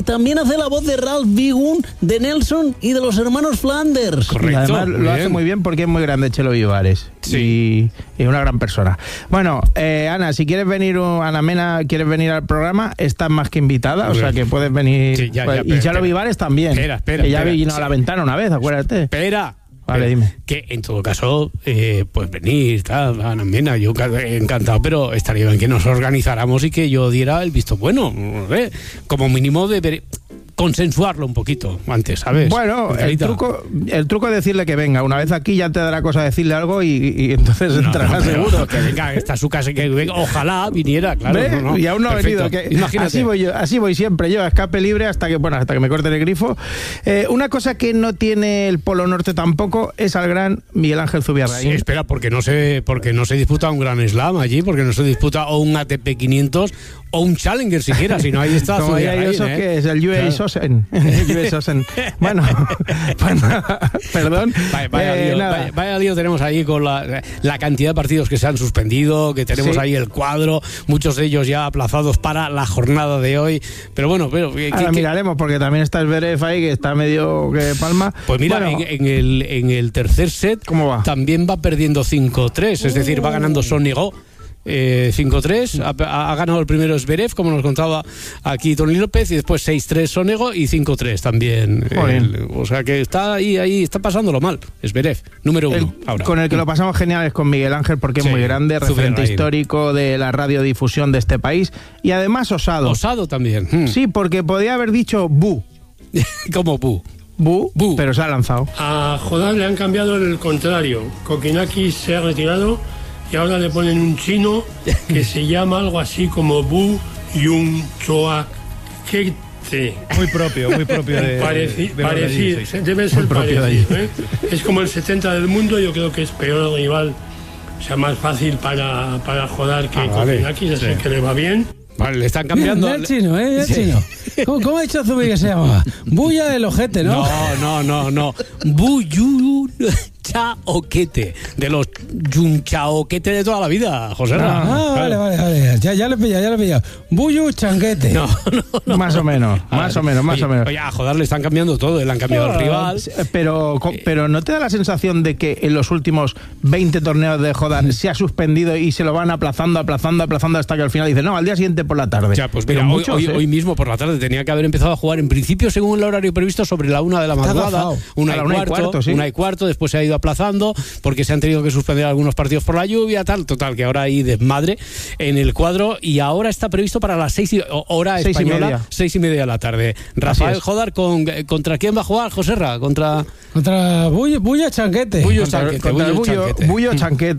También hace la voz de Ralph Wiggum, de Nelson y de los hermanos Flanders. Correcto. Y además lo hace muy bien porque es muy grande Chelo Vivares. Sí. Y es una gran persona. Bueno, Ana, si quieres venir, Ana Mena, quieres venir al programa, estás más que invitada. O sea que puedes venir. Sí, y Chelo Vivares también. Espera. Que ya vino a la ventana una vez, acuérdate. Espera. Vale, dime. Que en todo caso, pues venir, tal, Ana Mena, yo encantado, pero estaría bien que nos organizáramos y que yo diera el visto bueno, como mínimo de consensuarlo un poquito antes, ¿sabes? Bueno, el truco es decirle que venga. Una vez aquí ya te dará cosa decirle algo y entonces entrará seguro. Que venga, está su casa, que venga, ojalá viniera, claro. No, y aún no ha venido. Imagínate. Así voy siempre yo, a escape libre hasta que me corten el grifo. Una cosa que no tiene el Polo Norte tampoco es al gran Miguel Ángel Zubiarraín. Sí, espera, porque no se disputa un Gran Slam allí, porque no se disputa o un ATP 500 o un Challenger siquiera, si no ahí está Zubiarraín. Eso que es el US Open. Bueno, perdón. Vaya lío tenemos ahí con la cantidad de partidos que se han suspendido, que tenemos ahí el cuadro, muchos de ellos ya aplazados para la jornada de hoy. Pero bueno, ahora miraremos, porque también está Zverev ahí, que está medio que palma. Pues mira, en el tercer set, ¿cómo va? También va perdiendo 5-3, es decir, va ganando Sonego 5-3, ha ganado el primero Zverev, como nos contaba aquí Tony López, y después 6-3 Sonego y 5-3 también. O sea que está ahí está pasándolo mal. Zverev, número 1 ahora. Con el que lo pasamos genial es con Miguel Ángel, porque es muy grande, referente histórico de la radiodifusión de este país, y además osado. Osado también. Sí, porque podía haber dicho bu. ¿Cómo bu? Bu, pero se ha lanzado. A Jodar le han cambiado el contrario. Kokinakis se ha retirado y ahora le ponen un chino que se llama algo así como Bu Yung Choa Kete. Muy propio de parecido, debe ser parecido. Es como el 70 del mundo, yo creo que es peor rival, o sea, más fácil para Jodar que Kokinakis, así que le va bien. Vale, le están cambiando. El chino, el chino. ¿Cómo ha dicho Zubi que se llamaba? Buya del ojete, ¿no? No. Buyu Chaoquete. De los Yunchaoquete de toda la vida, José. Vale. Ya lo he pillado. Buyu Chanquete. No. Más o menos. Oye, a Jodar le están cambiando todo, le han cambiado el rival. Pero ¿no te da la sensación de que en los últimos 20 torneos de Jodar se ha suspendido y se lo van aplazando hasta que al final dicen, no, al día siguiente por la tarde? Ya, pues mira, hoy mismo por la tarde tenía que haber empezado a jugar en principio según el horario previsto sobre la 1 de la madrugada, 1 y cuarto, después se ha ido aplazando porque se han tenido que suspender algunos partidos por la lluvia, total, que ahora hay desmadre en el cuadro y ahora está previsto para las 6 hora española, 6:30 de la tarde. Rafael Jodar, ¿contra quién va a jugar, Joserra? Contra Buyo Chanquete. Buyo Chanquete. Buyo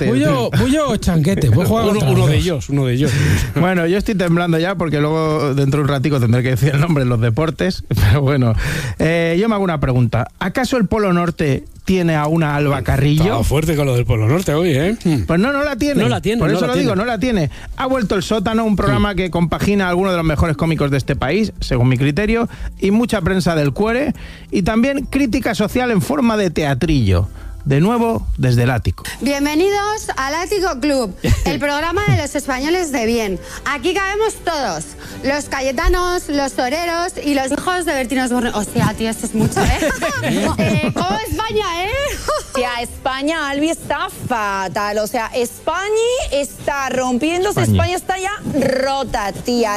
Chanquete. Uno de ellos. Bueno, yo estoy temblando ya porque luego dentro de un ratico tendré que decir el nombre en los deportes, pero bueno. Yo me hago una pregunta. ¿Acaso el Polo Norte tiene a una Alba Carrillo? Estaba fuerte con lo del Polo Norte hoy, ¿eh? Pues no la tiene. Por eso lo digo, no la tiene. Ha vuelto El Sótano, un programa que compagina a algunos de los mejores cómicos de este país, según mi criterio, y mucha prensa del cuore, y también crítica social en forma de teatrillo. De nuevo, desde el ático. Bienvenidos al Ático Club, el programa de los españoles de bien. Aquí cabemos todos, los cayetanos, los toreros y los hijos de Bertín Osborne. Hostia, tío, esto es mucho, ¿Cómo España, Tía, España, Albi, está fatal. O sea, España está rompiéndose, España está ya rota, tía,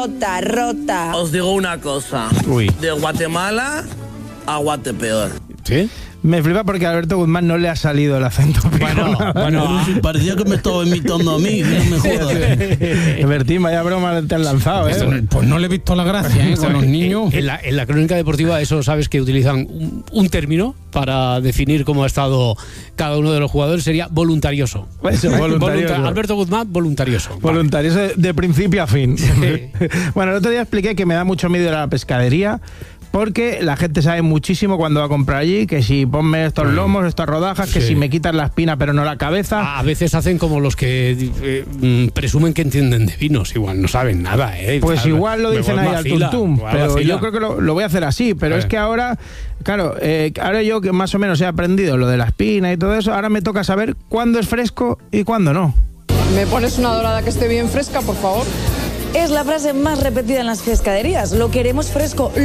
rota. Os digo una cosa. De Guatemala a Guatepeor. ¿Sí? Me flipa porque a Alberto Guzmán no le ha salido el acento. Bueno, parecía que me estaba imitando a mí, no me jodas. Bertín, vaya broma te has lanzado, Pues no le he visto la gracia, con los niños. En la crónica deportiva, eso sabes que utilizan un término para definir cómo ha estado cada uno de los jugadores, sería voluntarioso. Voluntarioso. Alberto Guzmán, voluntarioso. Voluntarioso de principio a fin. Sí. Bueno, el otro día expliqué que me da mucho miedo a la pescadería, porque la gente sabe muchísimo cuando va a comprar allí, que si ponme estos lomos, estas rodajas, que si me quitas la espina pero no la cabeza. A veces hacen como los que presumen que entienden de vinos, igual no saben nada, Pues igual lo dicen ahí al tuntum, pero yo creo que lo voy a hacer así, pero es que ahora, claro, ahora yo que más o menos he aprendido lo de la espina y todo eso, ahora me toca saber cuándo es fresco y cuándo no. ¿Me pones una dorada que esté bien fresca, por favor? es la frase más repetida en las pescaderías. Lo queremos fresco.